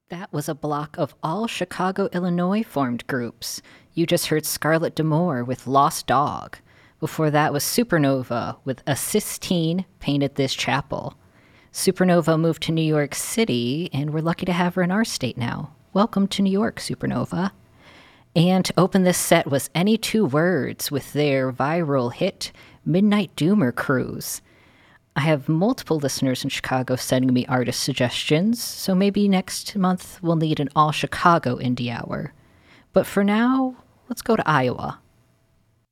That was a block of all Chicago, Illinois formed groups. You just heard Scarlett D'Amour with Lost Dog. Before that was Supernova with A Sistine Painted This Chapel. Supernova moved to New York City, and we're lucky to have her in our state now. Welcome to New York, Supernova. And to open this set was Any Two Words with their viral hit, Midnight Doomer Cruise. I have multiple listeners in Chicago sending me artist suggestions, so maybe next month we'll need an all-Chicago indie hour. But for now, let's go to Iowa.